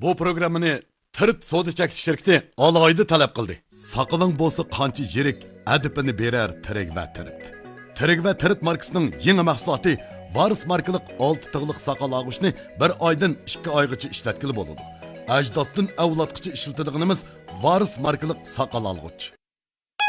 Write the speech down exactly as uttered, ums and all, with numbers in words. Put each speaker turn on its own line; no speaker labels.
bu programmani Tirt savdo chekish shirkati alohida talab qildi.
Saqaling bo'lsa qancha yirik adibini berar Tirik va Tirt. Tirik va Tirt markasining yangi mahsuloti Varis markalik olti tig'liq saqal og'ishni bir oydan ikki oygacha ishlatkili bo'ladi. Ajdoddan avlodgacha ishlatadiganimiz Varis markalik saqal olg'ich.